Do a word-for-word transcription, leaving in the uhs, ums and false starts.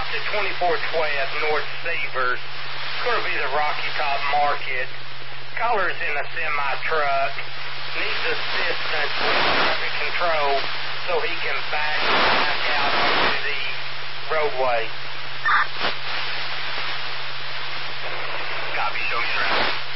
to twenty-four twelve North Severs. It's going to be the Rocky Top Market. Caller's in a semi-truck. Needs assistance with traffic control so he can back, back out onto the roadway. Copy. Show me your route.